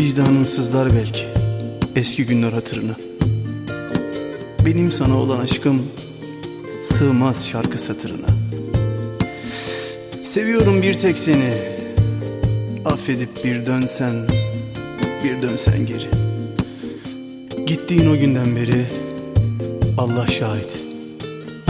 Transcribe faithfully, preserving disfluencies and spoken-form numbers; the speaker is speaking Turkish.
Vicdanın sızlar belki eski günler hatırına. Benim sana olan aşkım sığmaz şarkı satırına. Seviyorum bir tek seni, affedip bir dönsen, bir dönsen geri. Gittiğin o günden beri Allah şahit,